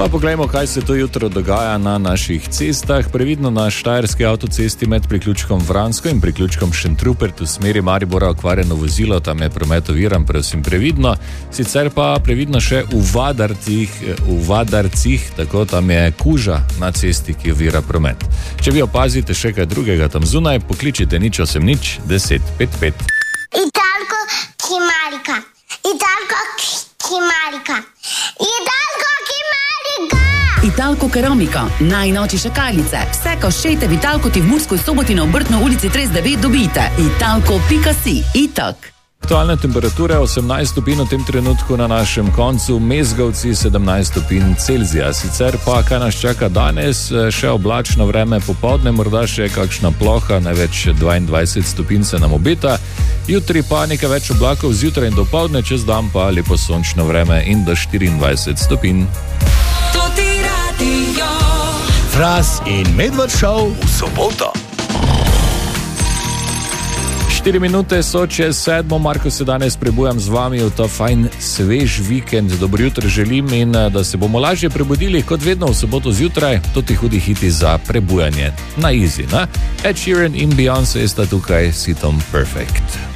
Pa poglejmo, kaj se to jutro dogaja na naših cestah. Previdno na štajerski avtocesti med priključkom Vransko in priključkom Šentrupert v smeri Maribora okvarjeno vozilo, tam je promet oviran, prosim previdno. Sicer pa previdno še v Vadarcih, tako tam je kuža na cesti, ki ovira promet. Če vi opazite še kaj drugega tam zunaj, pokličite 080 10 55. Italko Kimarika. Italko Keramika, najnovejše šakalice. Vse koščete v Italko ti v Murskoj Soboti na Obrtno ulici 39 dobite. Italko.si. Itak. Aktualne temperature 18 stopinj v tem trenutku na našem koncu, Mezgovci 17 stopinj Celzija. Sicer pa, kaj nas čaka danes, še oblačno vreme popoldne, morda še kakšna ploha, največ 22 stopinj se nam obeta. Jutri pa nekaj več oblakov zjutraj in dopoldne, čez dan pa lepo sončno vreme in do 24 stopinj. Fras in Medved Show v soboto. 4 minute so čez 7, Marko se danes prebujam z vami v ta fajn, svež vikend. Dobro jutro želim in da se bomo lažje prebudili, kot vedno v soboto zjutraj, to ti hudi hiti za prebujanje. Na easy, ne? Ed Sheeran in Beyoncé sta tukaj s hitom Perfect.